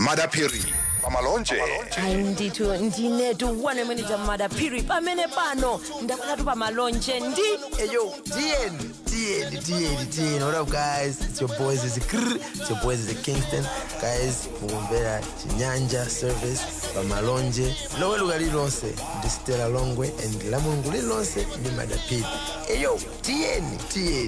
Madapiri pamalonje. Ndithu ndinetu one manager Madapiri pamene pano ndakhala pamalonje ndi Hey yo, TN. What up, guys? It's your boys. It's your boys. It's Kingston. Guys, mugombera Chinyanja service pamalonje. Lowe lugali lonse. Ndi Stella Longwe and la mulungu lonse ndi Madapiri. Hey yo, TN.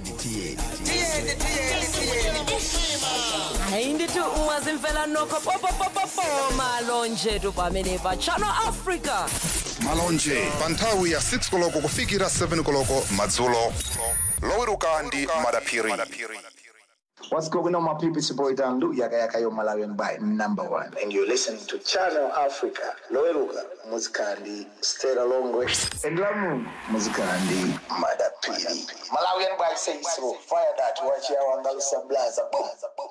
hayi ndithu umazimfela nokho popopopopo malonje tu pamene pa Channel Africa. Malonje panthawi ya 6 koloko kufikira 7 koloko madzulo. Loweruka ndi Madapiri. What's going on, my people? It's your boy Dandu, Yaka Yo Malawian by #1. And you're listening to Channel Africa. Loeluga, Muzikandi, Stella Longwe, and Lamu, Muzikandi, Madapiri. Malawian by say so. Fire that, watch your Andalusia blaza. Boom.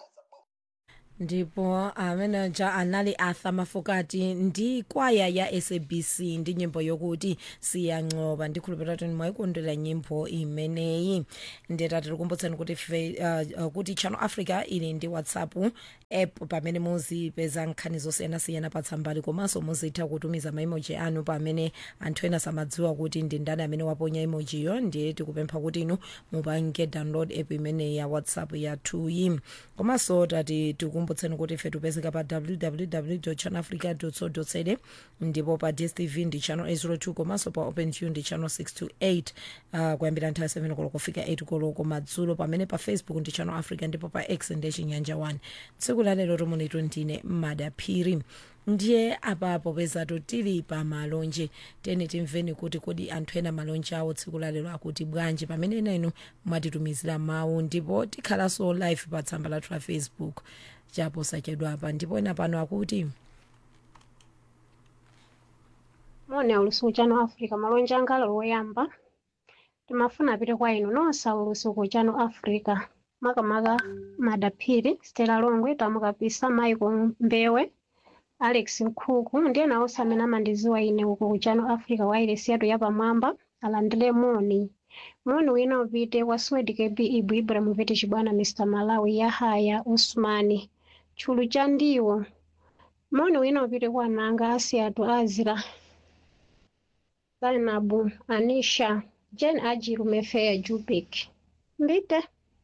Ndipo manager anali Arthur Mafokati ndi kwaya ya SABC ndi nyimbo yokuti siyancoba ndikhulupirira kuti mwayikondwera nyimbo imeneyi. Ndetati tikukumbutseni kuti kuti Channel Africa ili ndi WhatsApp app pamene muzipeza nkhani zosiyanasiyana patsambali komanso muzitha kutumiza maimoji anu pamene anthu ena samadziwa kuti ndi ndani amene waponya emojiyo. Ndiye tikupempha kuti inu mupange download app imene ya WhatsApp yathu. Komanso tati tikumbutseni kuti ife tipezeka pa www.channelafrica.co.za ndipo pa DSTV ndi channel 802 komanso pa OpenView ndi channel 628 kuyambira nthawi 7 koloko kufika 8 koloko madzulo. Pamene pa Facebook ndi Channel Africa ndipo pa X ndi Chinyanja 1. Tsiku la lero tomonito ndine Madapiri. Ndiye apapo pezatu tili pa malonje tene timveni kuti kodi anthu ena malonje awo tsiku la lero akuti bwanji pamene ena inu mwatitumizira mawu ndipo tikhalanso live pa tsamba lathu la Facebook chapo sachedwa apa ndipo ena pano akuti Mone ulusuku Channel Africa malonje anga loyamba timafuna apite kwa inu nonse ulusuku Channel Africa makamaka Madapiri, Stella Longwe, Tamukapisa, Michael Mbewe, Alex Nkhuku ndiye nawo samene amandiziwa ine uku ku Channel Africa wireless yathu yapamwamba alandire moni wina upite kwa Swedi KB Ibu Ibrahim Vete Chibwana Mr. Malawi Yahaya Usmani chulu cha ndiwo moni wina upite kwa nanga Asiatu Azira Zainabu Anisha Jen Ajiru Mefea Jubik mbite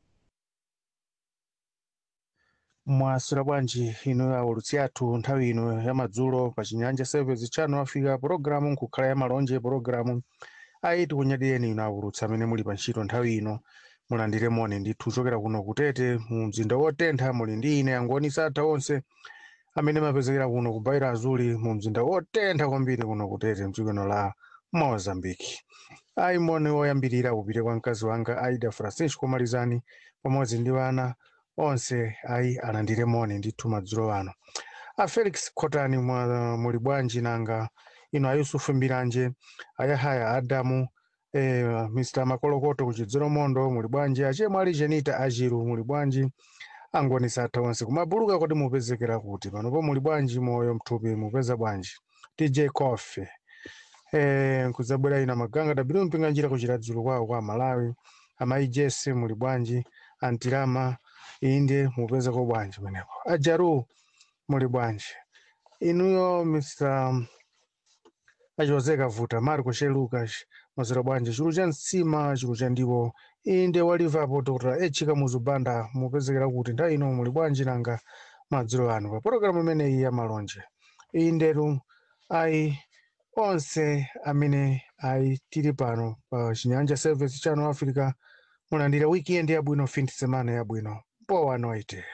Mwasira bwanji ino ya ulutsi yathu nthawi ino ya madzulo pa Chinyanja Service Channel Africa programu nkukhala ya malonje programu aiti kunyadiyeni ino aulutsi amene muli pa ntchito nthawi ino mulandire moni ndithu kuchokera kuno kutete mu mzinda wotentha muli ndi ine angoni satha onse amene mapezekera kuno kubaira azuli mu mzinda wotentha kwambiri kuno kutete mdziko la Mozambique. Ayi moni woyambirira upite kwa mkazi wanga Aida Francisco Malizani pamodzi ndi wana onse ayi alandire moni ndithu madzulo ano. A Felix Kotani muli bwanji nanga ino Ayusufu Mbiranje Ayahaya Adamu Mr. Makolokoto kuchidzero mondo muli bwanji achemwe ali Jenita Ajiru muli bwanji angoni satha onse kumabuluka kodi mupezekera kuti panopo muli bwanji moyo mthupi mupeza bwanji DJ Coffee nkuzabwera ina maganga dabiru mpinga njira kuchira dzulo kwawo kwa Malawi amayi Jesse muli bwanji Antirama inde mupeza ko bwanji menepo Ajaru muli bwanji inuyo Mr. Jose Kavuta Marco Shelukas mazira bwanji chulu cha nsima chulu cha ndiwo inde walivapo Dr. Echika Muzubanda mupezekera kuti nthawi ino muli bwanji nanga madzulo ano pa programu imeneyi ya malonje inderu ayi onse amene ayi tili pano pa Chinyanja Service Channel Africa mulandira weekend yabwino fin de semana yabwino powa noite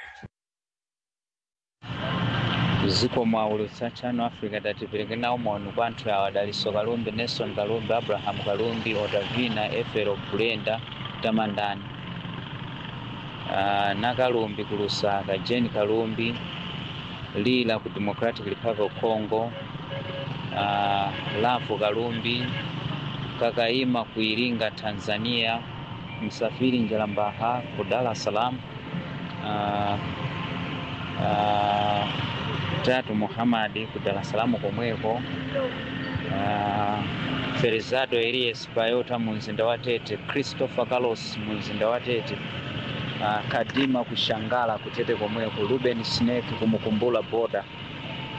ziko mwaulutsa Channel Africa tatipereke nawo moni kwa anthu awa Daliso Kalumbi, Nelson Kalumbi, Abraham Kalumbi, Otavina, Efero Brenda Tamandani Nakalumbi ku Lusaka, Jane Kalumbi, Lila ku Democratic Republic of Congo, Lafu Kalumbi, Kakaima ku Iringa Tanzania, Msafiri Njalambaha ku Dar es Salaam, Tatu Muhammadi ku Dar es Salaam komweko, Ferizado Elias Bayota mu mzinda wa Tete, Christopher Carlos mu mzinda wa Tete, Kadima kushangala kutete komweko, Ruben Snake kumukumbula boda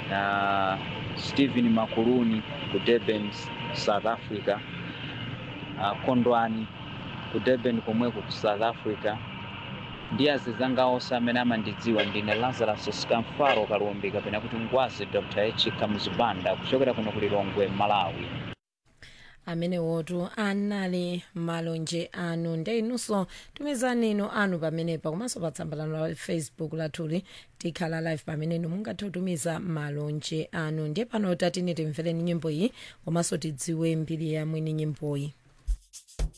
Stephen Makuluni ku Durban, South Africa, Kondwani ku Durban komweko ku South Africa, ndi azizanga onse amene amandidziwa. Ndine Lazarus Skamfaro Kalumbi kapena kuti Ngwazi Dr. Echika Mzibanda kuchokera kuno ku Lilongwe, Malawi. Amene wotu anali malonje anu nde inunso tumizani inu anu pamenepa komanso pa tsamba la Facebook latuli tikhala live pamene inu mungathe kutumiza malonje anu. Ndiye pano tatine timvereni nyimbo iyi komanso tidziwe mbiri ya mwini nyimboyi.